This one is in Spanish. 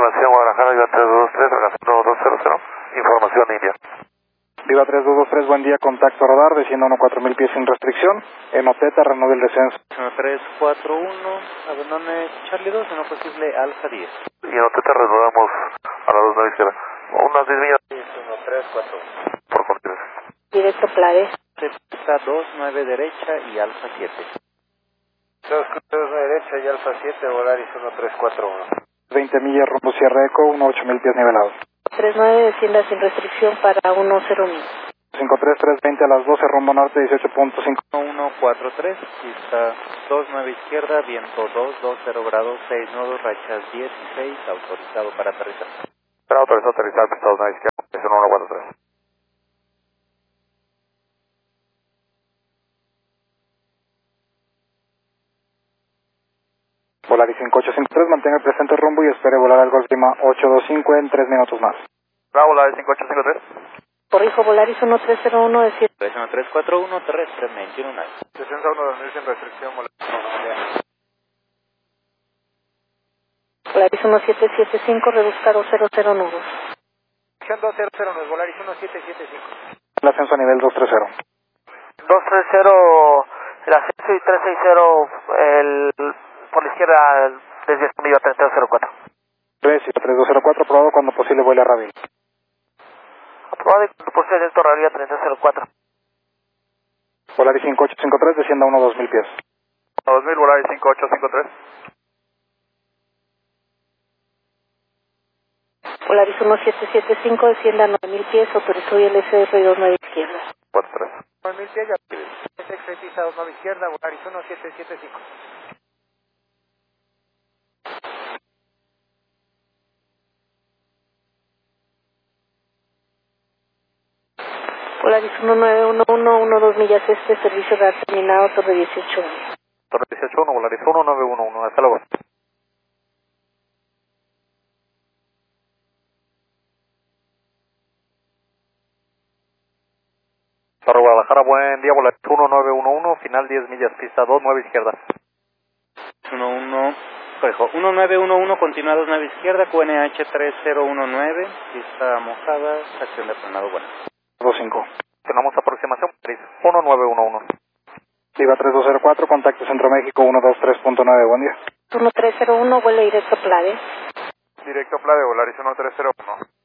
tripulación Guadalajara, Viva 3223, relación 200, información India. Viva 3223, buen día, contacto radar, desciendo a 4000 pies sin restricción, en Oteta, reanude el descenso. 1341, abandone Charlie 2, en lo posible Alfa 10. Y en Oteta reanudamos a la 2 izquierda, unas 10 millas. 1341. Por continuidad. Directo Plade. Está 29 derecha y Alfa 7. 29 derecha y Alfa 7, Volaris 1341. 20 millas rumbo Sierra Eco, 8000 pies nivelados. 39 descienda sin restricción para 10.000. 53320 a las 12, rumbo norte 18.5. 1143, pista 29 izquierda, viento 220 grados, 6 nudos, rachas 16, autorizado para aterrizar. Será autorizado a aterrizar, pista 29 izquierda, es 1143. Volaris 5853, mantenga el presente rumbo y espere volar al Golf Lima 825 en 3 minutos más. Bravo, Volaris 5853. Corrijo, Volaris 1301, desciende. 1341, terrestre, 21 nave. Descenso 1 2000 sin restricción, Volaris. Volaris 1775, reduzca 200 nudos. 200 nos Volaris 1775. El ascenso a nivel 230. 230 el ascenso y 360 por la izquierda desde Viva 3204. 3204, aprobado cuando posible vuele a Radil. Aprobado y por ser directo Radil 3204. Volaris 5853, descienda a 2000 pies. 2000, Volaris 5853. Volaris 1775, descienda a 9000 pies, autorizó y el SR 29 izquierda. 43. 9000 pies, ya. SX pista 29 izquierda, Volaris 1775. Volaris 1911, 12 millas este, servicio de terminado, torre 18. Torre 181, Volaris 1911, hasta luego. Torre Guadalajara, buen día, Volaris 1911, final 10 millas, pista 29 izquierda. 1911, continua 29 izquierda, QNH 3019, pista mojada, acción de frenado buena. 25. Tenemos aproximación, Volaris 1911. Viva 3204, contacto Centro México 123.9, buen día. 1301, vuelo directo Plade. Directo Plade, Volaris 1301.